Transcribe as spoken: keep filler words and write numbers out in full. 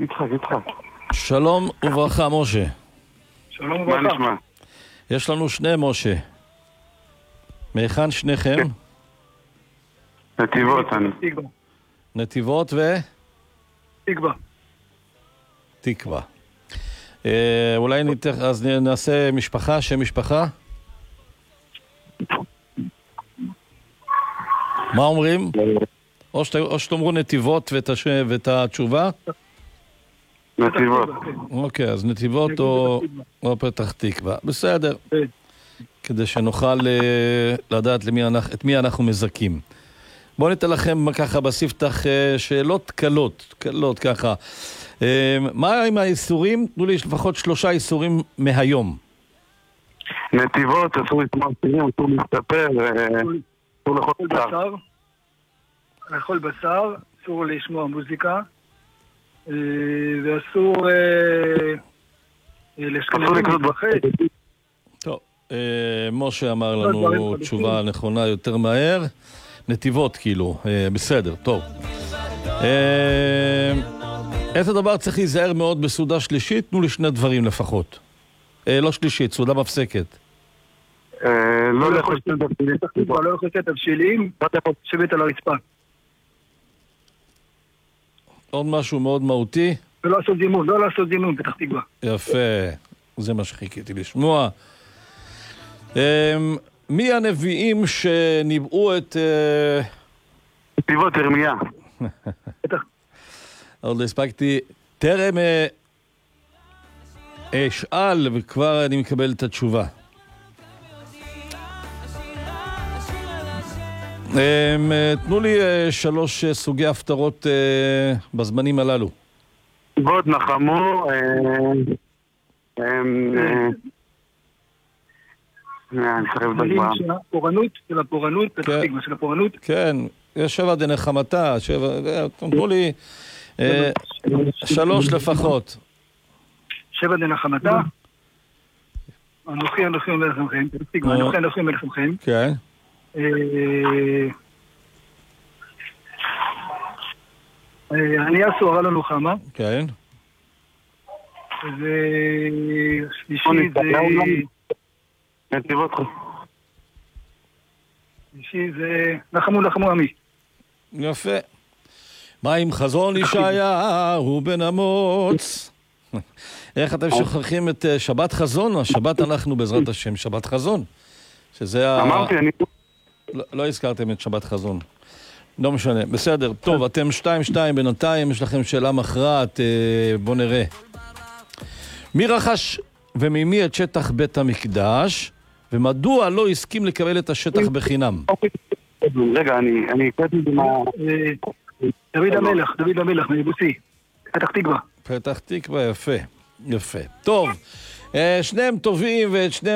יצחק, יצחק. שלום וברכה, משה. שלום מה וברכה. נשמע? יש לנו שני משה. מהיכן שניכם? נתיבות, אני. תקווה. נתיבות תקווה. ותקווה. אה, אולי נת... אז נעשה משפחה, שם משפחה? מה אומרים? או, שת... או שתאמרו נתיבות ואת, הש... ואת התשובה? נתיבות. אוקיי, אז נתיבות או, או פתח תקווה. בסדר. כן. כדי שנוכל אה, לדעת למי אנחנו, את מי אנחנו מזכים. בואו ניתן לכם ככה בספתח אה, שאלות קלות, קלות ככה. אה, מה עם האיסורים? תנו לי לפחות שלושה איסורים מהיום. נתיבות, אסור לשמוע סירים, אסור להסתפר, אסור לאכול לאכול בשר. בשר. לאכול בשר, אסור לשמוע מוזיקה. אה, ואסור אה, אה, אסור לשכנזים לקנות להתרחץ. טוב, אה, משה אמר דברים לנו חדשים. תשובה נכונה יותר מהר. נתיבות כאילו, אה, בסדר, טוב. אה, איזה דבר צריך להיזהר מאוד בסעודה שלישית? תנו לי שני דברים לפחות. אה, לא שלישית, סעודה מפסקת. אה, לא לאכול שתי תפקידים. תקווה, לא לאכול שתי תבשילים, לשבת על הרצפה. עוד משהו מאוד מהותי. ולא לעשות זימון, לא לעשות זימון, פתח תקווה. יפה, זה מה שחיכיתי לשמוע. אה, מי הנביאים שניבאו את... אה, נתיבות, ירמיה. פתח עוד לא הספקתי, טרם אה, אשאל וכבר אני מקבל את התשובה. אה, אה, תנו לי אה, שלוש אה, סוגי הפטרות אה, בזמנים הללו. נתיבות, נחמו, אה, אה, אה, אני חייב לדעת מילים מה. של הפורענות, של הפורענות, פתח כן. תקווה, של הפורענות. כן, יש שבע דנחמתה, שבע, אה, תנו לי אה, שלוש לפחות. שבע דנחמתה. אנוכי אנוכי אומר לכם, פתח תקווה, אנוכי אנוכי אומר לכם. כן. אה, אה, אני אסור לנו חמה. כן. ושלישי זה... נתיבות, שלישי זה... נחמו נחמו עמי. יפה. מה עם חזון ישעיהו בן אמוץ? איך אתם שוכחים את אה, שבת חזון? השבת אנחנו בעזרת השם שבת חזון. שזה ה... אמרתי, אני... לא, לא הזכרתם את שבת חזון. לא משנה. בסדר. טוב, אתם שתיים שתיים בינתיים, יש לכם שאלה מכרעת. אה, בוא נראה. מי רכש וממי את שטח בית המקדש, ומדוע לא הסכים לקבל את השטח בחינם? רגע, אני... אני הקראתי את זה מה... אה, דוד המלך, דוד המלך, מיבוסי. פתח תקווה. פתח תקווה, יפה. יפה. טוב. אה, שניהם טובים ואת שניהם